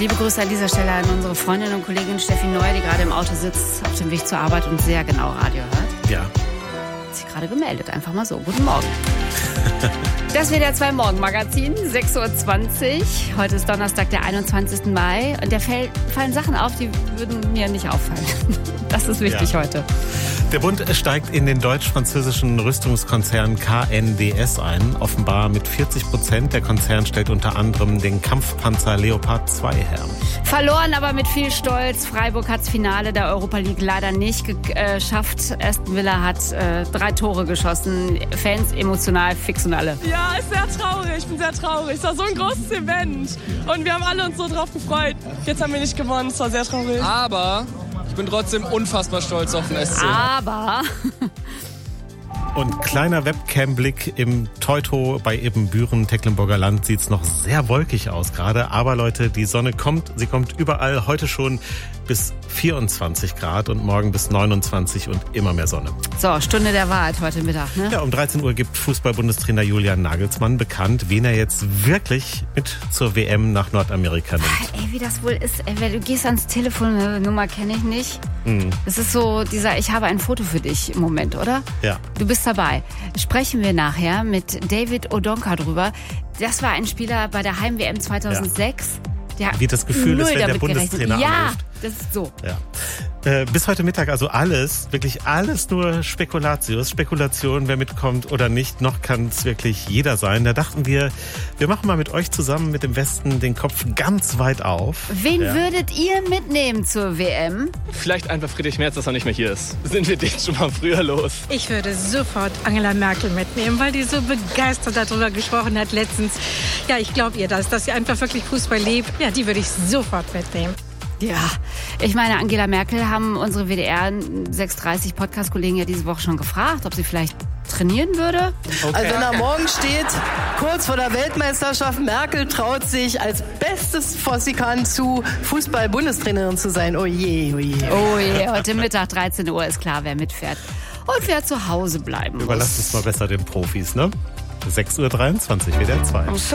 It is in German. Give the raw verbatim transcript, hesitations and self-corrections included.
Liebe Grüße an dieser Stelle an unsere Freundin und Kollegin Steffi Neu, die gerade im Auto sitzt, auf dem Weg zur Arbeit und sehr genau Radio hört. Ja. Hat sich gerade gemeldet, einfach mal so. Guten Morgen. Das W D R zwei Morgenmagazin, sechs Uhr zwanzig. Heute ist Donnerstag, der einundzwanzigsten Mai. Und da fallen Sachen auf, die würden mir nicht auffallen. Das ist wichtig ja. heute. Der Bund steigt in den deutsch-französischen Rüstungskonzern K N D S ein, offenbar mit vierzig Prozent. Der Konzern stellt unter anderem den Kampfpanzer Leopard zwei her. Verloren, aber mit viel Stolz. Freiburg hat das Finale der Europa League leider nicht geschafft. Aston Villa hat äh, drei Tore geschossen. Fans emotional fix und alle. Ja, ist sehr traurig. Ich bin sehr traurig. Es war so ein großes Event. Und wir haben alle uns so drauf gefreut. Jetzt haben wir nicht gewonnen. Es war sehr traurig. Aber ich bin trotzdem unfassbar stolz auf den S C. Aber... Und kleiner Webcam-Blick im Teutow bei Ebenbüren, Tecklenburger Land, sieht's noch sehr wolkig aus gerade. Aber Leute, die Sonne kommt, sie kommt überall. Heute schon bis vierundzwanzig Grad und morgen bis neunundzwanzig und immer mehr Sonne. So, Stunde der Wahrheit heute Mittag, ne? Ja, um dreizehn Uhr gibt Fußball-Bundestrainer Julian Nagelsmann bekannt, wen er jetzt wirklich mit zur W M nach Nordamerika nimmt. Ey, wie das wohl ist, ey, du gehst ans Telefon, eine Nummer kenne ich nicht. Hm. Das ist so dieser, ich habe ein Foto für dich im Moment, oder? Ja. Du bist dabei. Sprechen wir nachher mit David Odonka drüber. Das war ein Spieler bei der Heim-W M zweitausendsechs. Ja. Der Wie das Gefühl ist, wenn der Bundestrainer Ja, anruft. das ist so. Ja. Äh, bis heute Mittag also alles, wirklich alles nur Spekulatius, Spekulation, wer mitkommt oder nicht. Noch kann es wirklich jeder sein. Da dachten wir, wir machen mal mit euch zusammen mit dem Westen den Kopf ganz weit auf. Wen ja. würdet ihr mitnehmen zur W M? Vielleicht einfach Friedrich Merz, dass er nicht mehr hier ist. Sind wir den schon mal früher los? Ich würde sofort Angela Merkel mitnehmen, weil die so begeistert darüber gesprochen hat letztens. Ja, ich glaube ihr das, dass sie einfach wirklich Fußball liebt. Ja, die würde ich sofort mitnehmen. Ja, ich meine, Angela Merkel haben unsere W D R sechs dreißig Podcast-Kollegen ja diese Woche schon gefragt, ob sie vielleicht trainieren würde. Okay. Also nach morgen steht, kurz vor der Weltmeisterschaft, Merkel traut sich als bestes, was sie kann, zu Fußball-Bundestrainerin zu sein. Oh je, oh je. Oh je, heute Mittag dreizehn Uhr ist klar, wer mitfährt und wer zu Hause bleiben muss. Überlasst es mal besser den Profis, ne? sechs Uhr dreiundzwanzig, W D R zwei.